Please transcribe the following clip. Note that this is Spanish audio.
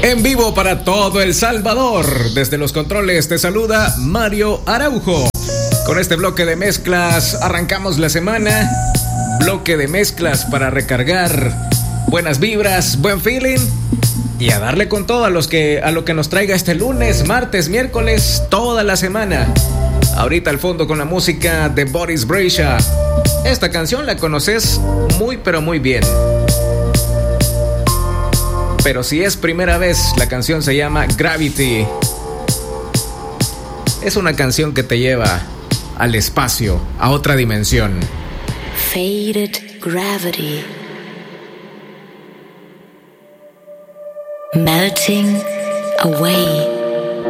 En vivo para todo El Salvador. Desde los controles te saluda Mario Araujo. Con este bloque de mezclas arrancamos la semana. Bloque de mezclas para recargar buenas vibras, buen feeling y a darle con todo a lo que nos traiga este lunes, martes, miércoles, toda la semana. Ahorita al fondo con la música de Boris Brejcha. Esta canción la conoces muy pero muy bien. Pero si es primera vez, la canción se llama Gravity. Es una canción que te lleva al espacio, a otra dimensión. Faded gravity, melting away.